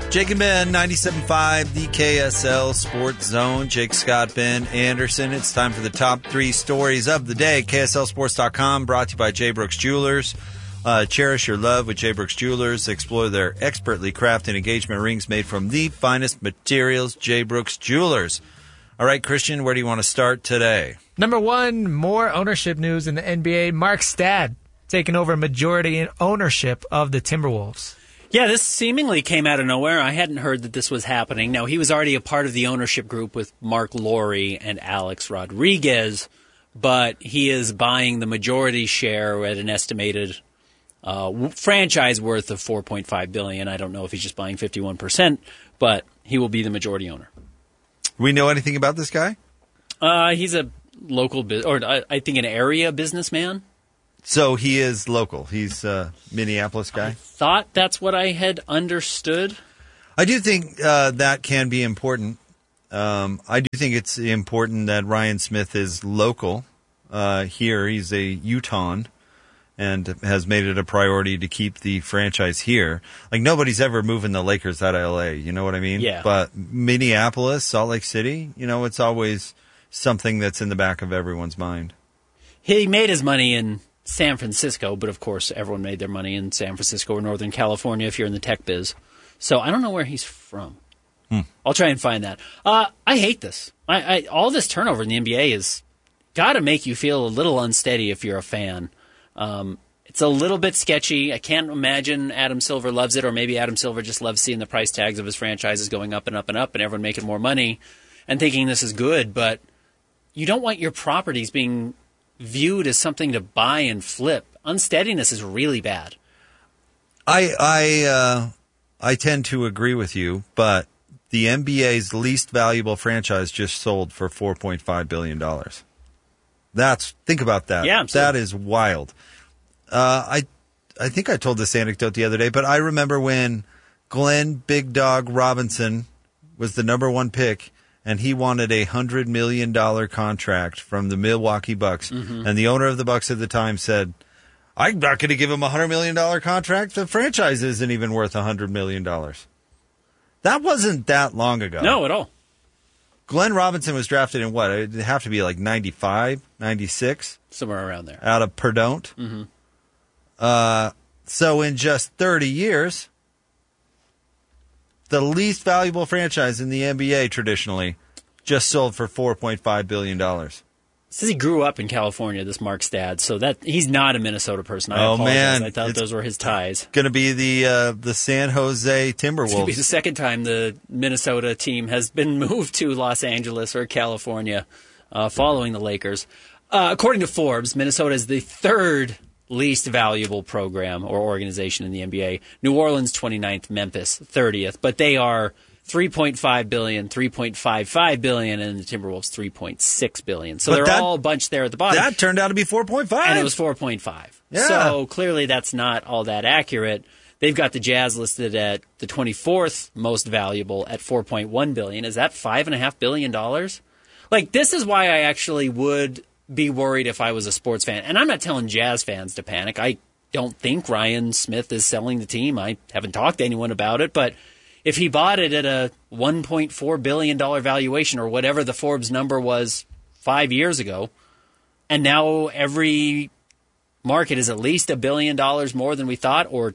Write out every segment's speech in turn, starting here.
Jake and Ben, 97.5, the KSL Sports Zone. Jake, Scott, Ben Anderson. It's time for the top three stories of the day. KSLSports.com, brought to you by J. Brooks Jewelers. Cherish your love with J. Brooks Jewelers. Explore their expertly crafted engagement rings made from the finest materials. J. Brooks Jewelers. All right, Christian, where do you want to start today? Number one, more ownership news in the NBA. Mark Stad taking over majority ownership of the Timberwolves. Yeah, this seemingly came out of nowhere. I hadn't heard that this was happening. Now, he was already a part of the ownership group with Mark Lowry and Alex Rodriguez, but he is buying the majority share at an estimated franchise worth of $4.5 billion. I don't know if he's just buying 51%, but he will be the majority owner. We know anything about this guy? He's a local, I think an area businessman. So he is local. He's a Minneapolis guy? I thought that's what I had understood. I do think that can be important. I do think it's important that Ryan Smith is local here. He's a Utahn and has made it a priority to keep the franchise here. Like, nobody's ever moving the Lakers out of L.A., you know what I mean? Yeah. But Minneapolis, Salt Lake City, it's always something that's in the back of everyone's mind. He made his money in San Francisco, but of course everyone made their money in San Francisco or Northern California if you're in the tech biz. So I don't know where he's from. I'll try and find that. I hate this. All this turnover in the NBA has got to make you feel a little unsteady if you're a fan. It's a little bit sketchy. I can't imagine Adam Silver loves it, or maybe Adam Silver just loves seeing the price tags of his franchises going up and up and up and everyone making more money and thinking this is good, but you don't want your properties being viewed as something to buy and flip. Unsteadiness is really bad. I tend to agree with you, but the NBA's least valuable franchise just sold for $4.5 billion. Think about that. Yeah, that is wild. I think I told this anecdote the other day, but I remember when Glenn Big Dog Robinson was the number one pick, and he wanted a $100 million contract from the Milwaukee Bucks. Mm-hmm. And the owner of the Bucks at the time said, I'm not going to give him a $100 million contract. The franchise isn't even worth $100 million. That wasn't that long ago. No, at all. Glenn Robinson was drafted in what? It'd have to be like 95, 96? Somewhere around there. Out of Perdon't. Mm-hmm. So in just 30 years, the least valuable franchise in the NBA traditionally just sold for $4.5 billion. Says he grew up in California, this Mark Stad, so that he's not a Minnesota person. I apologize. Man, I thought those were his ties. Going to be the San Jose Timberwolves. It's going to be the second time the Minnesota team has been moved to Los Angeles or California following the Lakers. According to Forbes, Minnesota is the third least valuable program or organization in the NBA. New Orleans 29th, Memphis 30th, but they are $3.5 billion, $3.55 billion, and the Timberwolves $3.6 billion. So they're all bunched there at the bottom. That turned out to be 4.5. And it was 4.5. Yeah. So clearly that's not all that accurate. They've got the Jazz listed at the 24th most valuable at $4.1 billion. Is that $5.5 billion? Like, this is why I actually would be worried if I was a sports fan. And I'm not telling Jazz fans to panic. I don't think Ryan Smith is selling the team. I haven't talked to anyone about it, but if he bought it at a $1.4 billion valuation or whatever the Forbes number was 5 years ago, and now every market is at least $1 billion more than we thought, or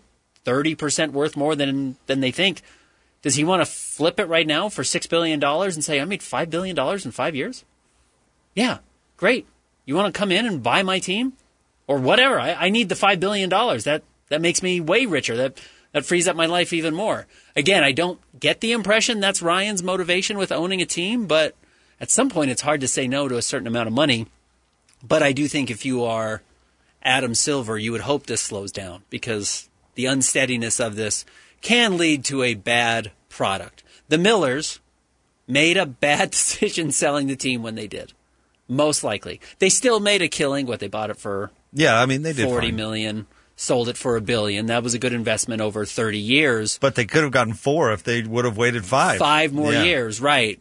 30% worth more than they think, does he want to flip it right now for $6 billion and say, I made $5 billion in 5 years? Yeah, great. You want to come in and buy my team? Or whatever. I need the $5 billion. That makes me way richer. That frees up my life even more. Again, I don't get the impression that's Ryan's motivation with owning a team, but at some point it's hard to say no to a certain amount of money. But I do think if you are Adam Silver, you would hope this slows down, because the unsteadiness of this can lead to a bad product. The Millers made a bad decision selling the team when they did. Most likely. They still made a killing. What, they bought it for they did $40 million. Sold it for $1 billion. That was a good investment over 30 years. But they could have gotten 4 if they would have waited 5. 5 more years, right.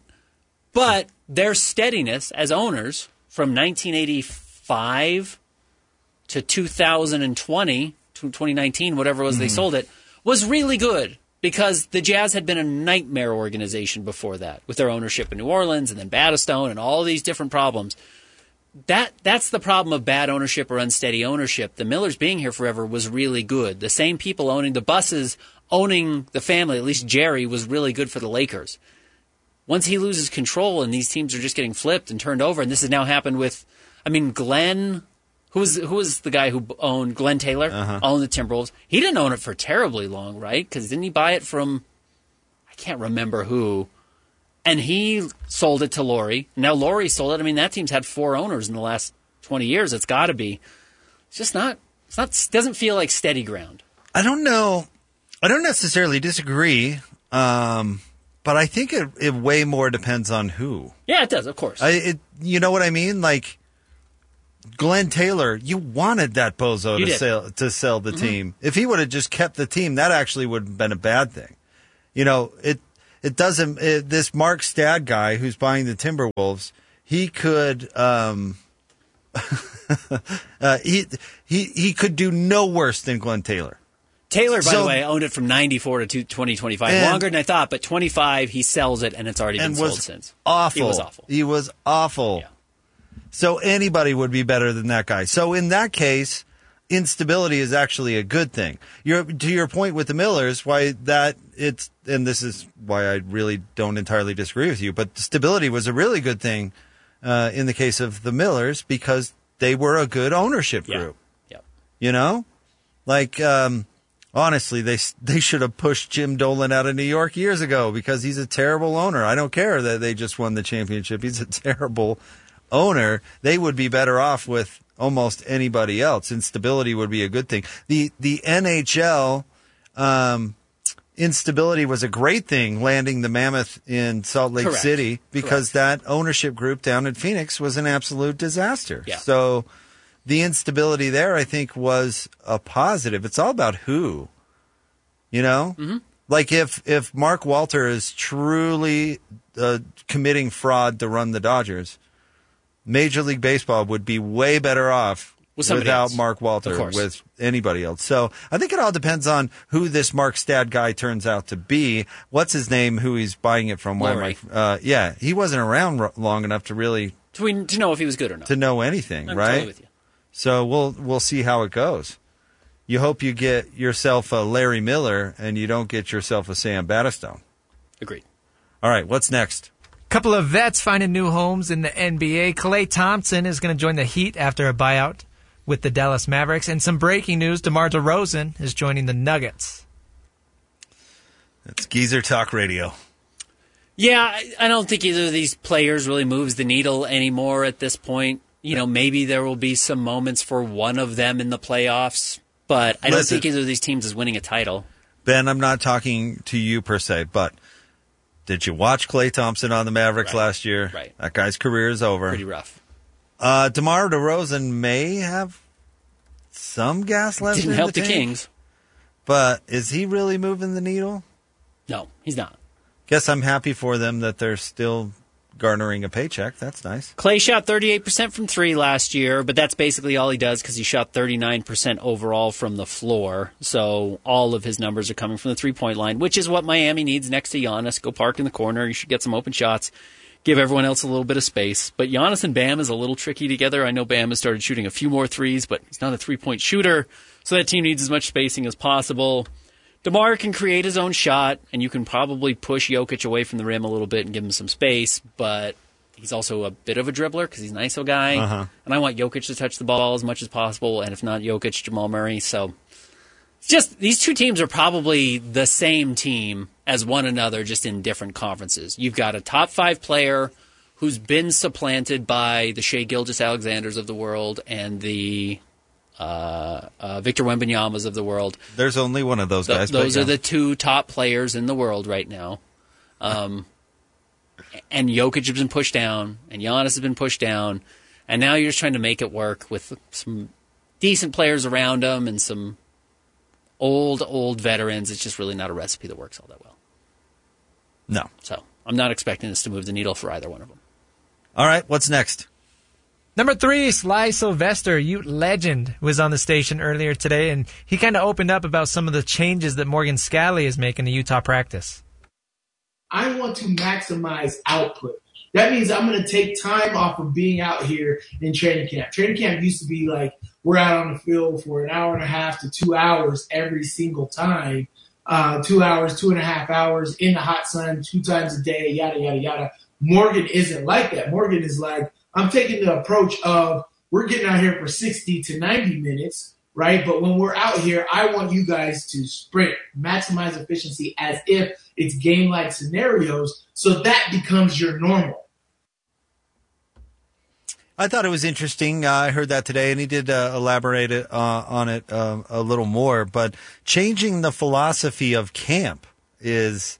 But their steadiness as owners from 1985 to 2020, to 2019, whatever it was they sold it, was really good. because the Jazz had been a nightmare organization before that, with their ownership in New Orleans and then Battistone and all these different problems. That's the problem of bad ownership or unsteady ownership. The Millers being here forever was really good. The same people owning the buses, owning the family, at least Jerry, was really good for the Lakers. Once he loses control and these teams are just getting flipped and turned over, and this has now happened with, Glenn, who was the guy who owned Glenn Taylor, owned the Timberwolves. He didn't own it for terribly long, right? Because didn't he buy it from, I can't remember who, and he sold it to Laurie. Now Laurie sold it. That team's had 4 owners in the last 20 years. It's got to be. It's just not. Doesn't feel like steady ground. I don't know. I don't necessarily disagree, but I think it way more depends on who. Yeah, it does. Of course. You know what I mean? Like Glenn Taylor, you wanted that bozo to sell the team. If he would have just kept the team, that actually would have been a bad thing. It doesn't. This Mark Stad guy who's buying the Timberwolves, he could he could do no worse than Glenn Taylor. Taylor, by the way, owned it from 94 to 2025. Longer than I thought, but 25 he sells it, and it's already been sold since. Awful. He was awful. He was awful. Yeah. So anybody would be better than that guy. So in that case, instability is actually a good thing. To your point with the Millers, and this is why I really don't entirely disagree with you, but stability was a really good thing in the case of the Millers because they were a good ownership group. Yeah. Honestly, they should have pushed Jim Dolan out of New York years ago because he's a terrible owner. I don't care that they just won the championship. He's a terrible owner. They would be better off with almost anybody else. Instability would be a good thing. The NHL instability was a great thing, landing the Mammoth in Salt Lake City because that ownership group down in Phoenix was an absolute disaster. Yeah. So the instability there, I think, was a positive. It's all about who, Mm-hmm. Like if Mark Walter is truly committing fraud to run the Dodgers, Major League Baseball would be way better off without else. Mark Walter, with anybody else. So I think it all depends on who this Mark Stad guy turns out to be. What's his name? Who he's buying it from? Laurie. He wasn't around long enough to really to know if he was good or not. To know anything, I'm right? totally with you. So we'll see how it goes. You hope you get yourself a Larry Miller and you don't get yourself a Sam Battistone. Agreed. All right, what's next? Couple of vets finding new homes in the NBA. Klay Thompson is going to join the Heat after a buyout with the Dallas Mavericks. And some breaking news, DeMar DeRozan is joining the Nuggets. That's Geezer Talk Radio. Yeah, I don't think either of these players really moves the needle anymore at this point. Maybe there will be some moments for one of them in the playoffs, but I don't think either of these teams is winning a title. Ben, I'm not talking to you per se, but did you watch Klay Thompson on the Mavericks last year? Right. That guy's career is over. Pretty rough. DeMar DeRozan may have some gas left in Didn't help the the tank, Kings. but is he really moving the needle? No, he's not. Guess I'm happy for them that they're still garnering a paycheck. That's nice. Klay shot 38% from 3 last year, but that's basically all he does because he shot 39% overall from the floor. So all of his numbers are coming from the three-point line, which is what Miami needs next to Giannis. Go park in the corner. You should get some open shots. Give everyone else a little bit of space. But Giannis and Bam is a little tricky together. I know Bam has started shooting a few more threes, but he's not a three-point shooter, so that team needs as much spacing as possible. DeMar can create his own shot, and you can probably push Jokic away from the rim a little bit and give him some space, but he's also a bit of a dribbler because he's an ISO guy, and I want Jokic to touch the ball as much as possible, and if not Jokic, Jamal Murray. So it's just these two teams are probably the same team as one another, just in different conferences. You've got a top 5 player who's been supplanted by the Shai Gilgeous-Alexanders of the world and the Victor Wembanyama's of the world. There's only one of those guys. Those are the 2 top players in the world right now. And Jokic has been pushed down, and Giannis has been pushed down, and now you're just trying to make it work with some decent players around them and some old veterans. It's just really not a recipe that works all that well. No. So I'm not expecting this to move the needle for either one of them. All right, what's next? Number 3, Sly Sylvester, Ute legend, was on the station earlier today, and he kind of opened up about some of the changes that Morgan Scalley is making to Utah practice. I want to maximize output. That means I'm going to take time off of being out here in training camp. Training camp used to be like we're out on the field for an hour and a half to 2 hours every single time. 2 hours, 2.5 hours in the hot sun, 2 times a day, yada, yada, yada. Morgan isn't like that. Morgan is like, I'm taking the approach of we're getting out here for 60 to 90 minutes, right? But when we're out here, I want you guys to sprint, maximize efficiency as if it's game-like scenarios, so that becomes your normal. I thought it was interesting. I heard that today, and he did elaborate on it a little more. But changing the philosophy of camp is,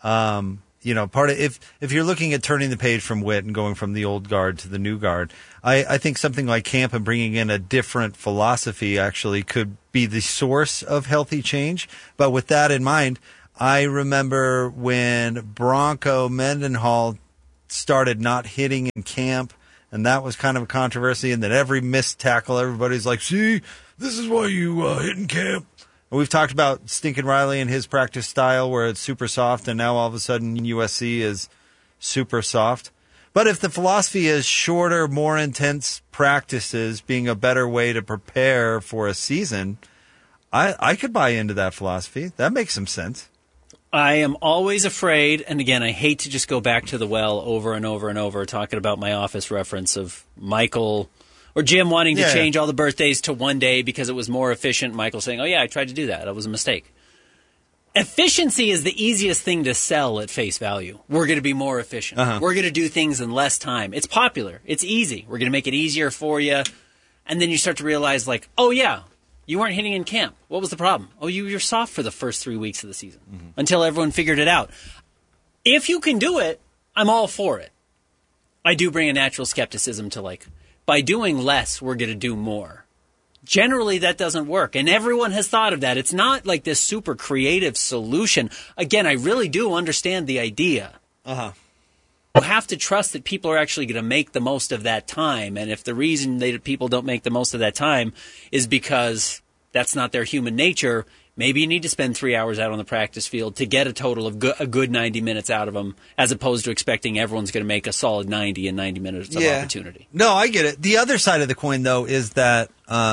part of if you're looking at turning the page from Witt and going from the old guard to the new guard, I think something like camp and bringing in a different philosophy actually could be the source of healthy change. But with that in mind, I remember when Bronco Mendenhall started not hitting in camp. And that was kind of a controversy. And then every missed tackle, everybody's like, see, this is why you hit in camp. And we've talked about Stinkin' Riley and his practice style where it's super soft. And now all of a sudden USC is super soft. But if the philosophy is shorter, more intense practices being a better way to prepare for a season, I could buy into that philosophy. That makes some sense. I am always afraid, and again, I hate to just go back to the well over and over and over, talking about my Office reference of Michael or Jim wanting to change all the birthdays to one day because it was more efficient. Michael saying, oh yeah, I tried to do that. That was a mistake. Efficiency is the easiest thing to sell at face value. We're going to be more efficient. We're going to do things in less time. It's popular. It's easy. We're going to make it easier for you. And then you start to realize, like, oh yeah, you weren't hitting in camp. What was the problem? Oh, you're soft for the first 3 weeks of the season until everyone figured it out. If you can do it, I'm all for it. I do bring a natural skepticism to, like, by doing less, we're going to do more. Generally, that doesn't work, and everyone has thought of that. It's not like this super creative solution. Again, I really do understand the idea. You have to trust that people are actually going to make the most of that time. And if the reason that people don't make the most of that time is because that's not their human nature, maybe you need to spend 3 hours out on the practice field to get a total of a good 90 minutes out of them, as opposed to expecting everyone's going to make a solid 90 in 90 minutes of opportunity. No, I get it. The other side of the coin, though, is that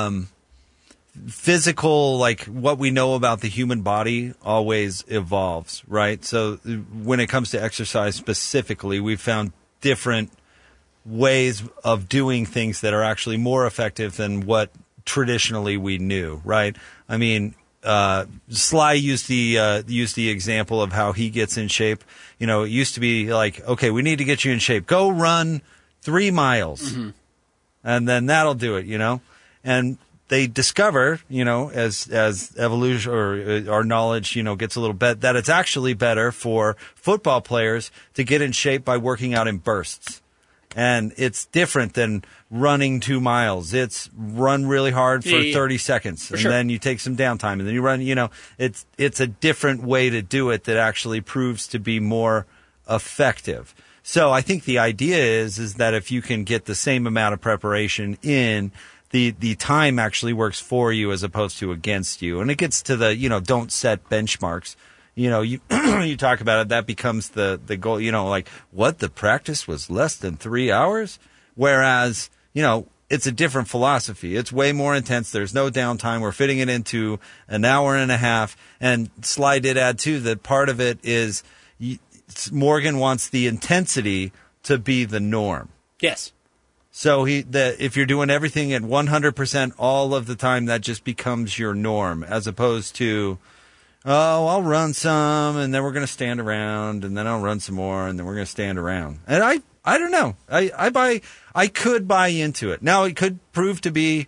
physical, like what we know about the human body always evolves, right? So when it comes to exercise specifically, we've found different ways of doing things that are actually more effective than what traditionally we knew, right? I mean, Sly used the example of how he gets in shape. You know, it used to be like, okay, we need to get you in shape. Go run 3 miles, and then that'll do it, you know? And they discover, you know, as evolution or our knowledge, you know, gets a little bit, that it's actually better for football players to get in shape by working out in bursts. And it's different than running 2 miles. It's run really hard for 30 seconds, and then you take some downtime, and then you run, you know, it's a different way to do it that actually proves to be more effective. So I think the idea is that if you can get the same amount of preparation in, the time actually works for you as opposed to against you. And it gets to the, you know, don't set benchmarks. You know, you you talk about it, that becomes the goal, you know, like, what, the practice was less than 3 hours? Whereas, you know, it's a different philosophy. It's way more intense. There's no downtime. We're fitting it into an hour and a half. And Sly did add, too, that part of it is Morgan wants the intensity to be the norm. Yes. So if you're doing everything at 100% all of the time, that just becomes your norm, as opposed to, oh, I'll run some, and then we're going to stand around, and then I'll run some more, and then we're going to stand around. And I don't know. I could buy into it. Now, it could prove to be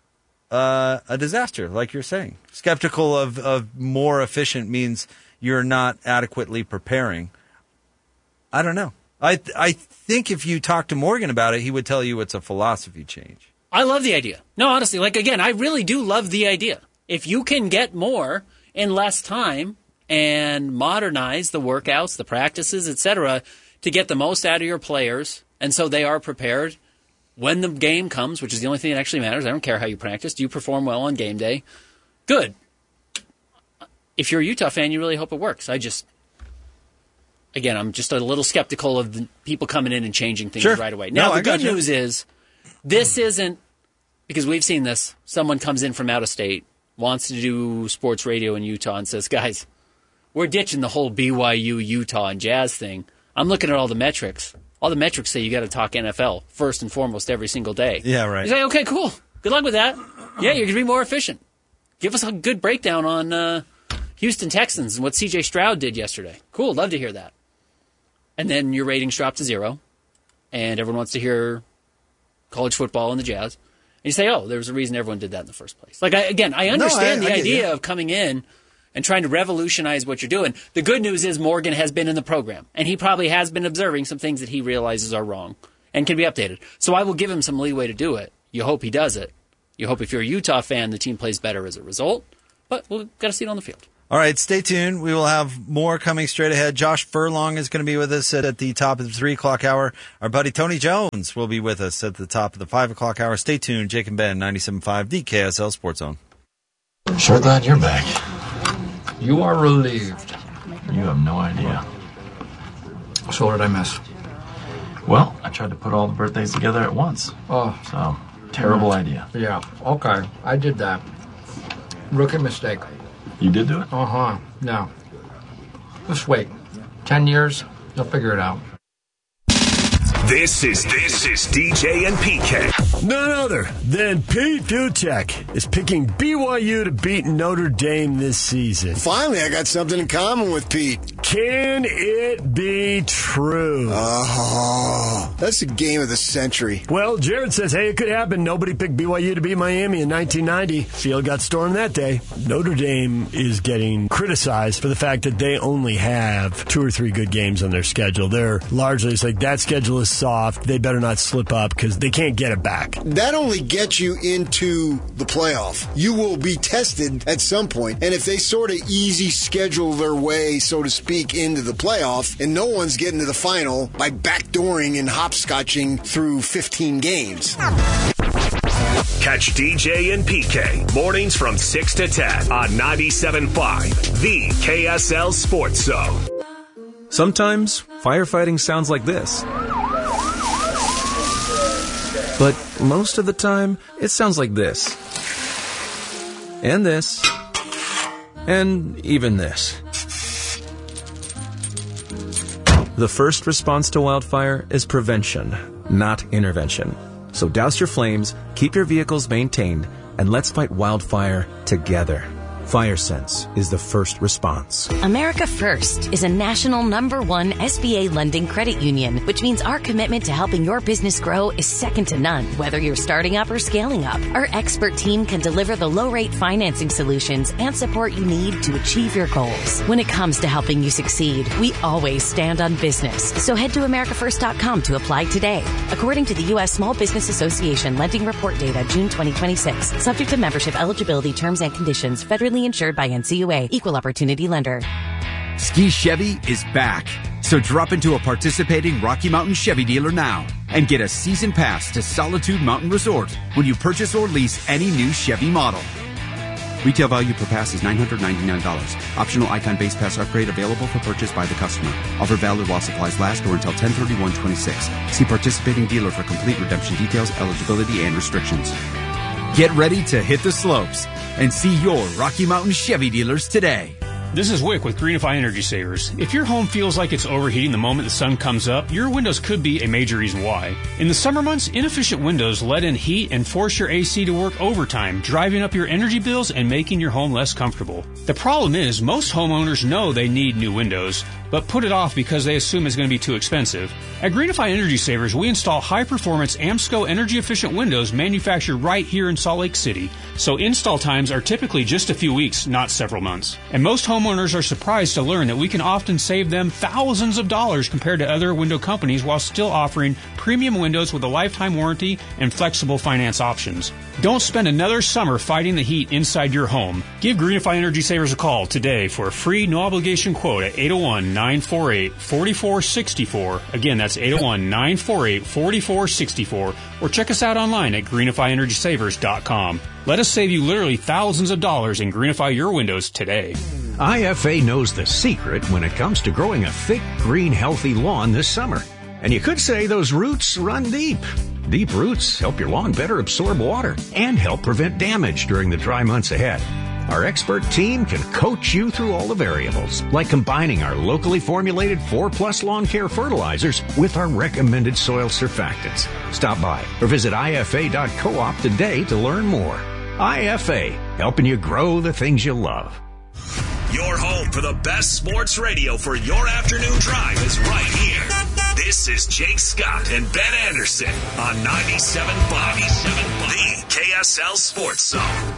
a disaster, like you're saying. Skeptical of more efficient means you're not adequately preparing. I don't know. I think if you talk to Morgan about it, he would tell you it's a philosophy change. I love the idea. No, honestly, like, again, I really do love the idea. If you can get more in less time and modernize the workouts, the practices, etc., to get the most out of your players, and so they are prepared, when the game comes, which is the only thing that actually matters, I don't care how you practice, do you perform well on game day? Good. If you're a Utah fan, you really hope it works. I'm just a little skeptical of the people coming in and changing things right away. Now, the good news is, this isn't, because we've seen this, someone comes in from out of state, wants to do sports radio in Utah and says, guys, we're ditching the whole BYU, Utah, and Jazz thing. I'm looking at all the metrics. All the metrics say you got to talk NFL first and foremost every single day. Yeah, right. You say, okay, cool. Good luck with that. Yeah, you're going to be more efficient. Give us a good breakdown on Houston Texans and what C.J. Stroud did yesterday. Cool, love to hear that. And then your ratings drop to 0, and everyone wants to hear college football and the Jazz. And you say, oh, there was a reason everyone did that in the first place. Like, I understand the idea of coming in and trying to revolutionize what you're doing. The good news is Morgan has been in the program, and he probably has been observing some things that he realizes are wrong and can be updated. So I will give him some leeway to do it. You hope he does it. You hope if you're a Utah fan, the team plays better as a result. But we've got to see it on the field. All right, stay tuned. We will have more coming straight ahead. Josh Furlong is going to be with us at the top of the 3 o'clock hour. Our buddy Tony Jones will be with us at the top of the 5 o'clock hour. Stay tuned. Jake and Ben, 97.5, the KSL Sports Zone. Sure glad you're back. You are relieved. You have no idea. So what did I miss? Well, I tried to put all the birthdays together at once. Oh. So, terrible idea. Yeah, okay. I did that. Rookie mistake. You did do it? Uh-huh. No. Just wait. 10 years, you'll figure it out. This is DJ and PK. None other than Pete Dutek is picking BYU to beat Notre Dame this season. Finally, I got something in common with Pete. Can it be true? Oh, that's the game of the century. Well, Jared says, hey, it could happen. Nobody picked BYU to beat Miami in 1990. Field got stormed that day. Notre Dame is getting criticized for the fact that they only have 2 or 3 good games on their schedule. They're largely, it's like, that schedule is soft. They better not slip up because they can't get it back. That only gets you into the playoff. You will be tested at some point. And if they sort of easy schedule their way, so to speak, into the playoff, and no one's getting to the final by backdooring and hopscotching through 15 games. Catch DJ and PK mornings from 6 to 10 on 97.5, the KSL Sports Zone. Sometimes firefighting sounds like this. But most of the time, it sounds like this. And this. And even this. The first response to wildfire is prevention, not intervention. So douse your flames, keep your vehicles maintained, and let's fight wildfire together. FireSense is the first response. America First is a national #1 SBA lending credit union, which means our commitment to helping your business grow is second to none, whether you're starting up or scaling up. Our expert team can deliver the low-rate financing solutions and support you need to achieve your goals. When it comes to helping you succeed, we always stand on business. So head to americafirst.com to apply today. According to the U.S. Small Business Association lending report data, June 2026, subject to membership eligibility terms and conditions, federally insured by NCUA, Equal Opportunity Lender. Ski Chevy is back. So drop into a participating Rocky Mountain Chevy dealer now and get a season pass to Solitude Mountain Resort when you purchase or lease any new Chevy model. Retail value per pass is $999. Optional Icon base pass upgrade available for purchase by the customer. Offer valid while supplies last or until 10/31/26. See participating dealer for complete redemption details, eligibility, and restrictions. Get ready to hit the slopes and see your Rocky Mountain Chevy dealers today. This is Wick with Greenify Energy Savers. If your home feels like it's overheating the moment the sun comes up, your windows could be a major reason why. In the summer months, inefficient windows let in heat and force your AC to work overtime, driving up your energy bills and making your home less comfortable. The problem is, most homeowners know they need new windows, but put it off because they assume it's going to be too expensive. At Greenify Energy Savers, we install high-performance AMSCO energy-efficient windows manufactured right here in Salt Lake City, so install times are typically just a few weeks, not several months. And most homeowners homeowners are surprised to learn that we can often save them thousands of dollars compared to other window companies while still offering premium windows with a lifetime warranty and flexible finance options. Don't spend another summer fighting the heat inside your home. Give Greenify Energy Savers a call today for a free no-obligation quote at 801-948-4464. Again, that's 801-948-4464. Or check us out online at greenifyenergysavers.com. Let us save you literally thousands of dollars and greenify your windows today. IFA knows the secret when it comes to growing a thick, green, healthy lawn this summer. And you could say those roots run deep. Deep roots help your lawn better absorb water and help prevent damage during the dry months ahead. Our expert team can coach you through all the variables, like combining our locally formulated 4+ lawn care fertilizers with our recommended soil surfactants. Stop by or visit IFA.coop today to learn more. IFA, helping you grow the things you love. Your home for the best sports radio for your afternoon drive is right here. This is Jake Scott and Ben Anderson on 97.5, the KSL Sports Zone.